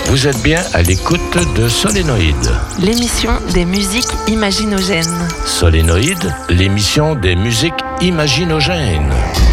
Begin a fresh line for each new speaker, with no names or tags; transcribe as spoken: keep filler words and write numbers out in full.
Vous êtes bien à l'écoute de Solénoïde.
L'émission des musiques imaginogènes.
Solénoïde, l'émission des musiques imaginogènes.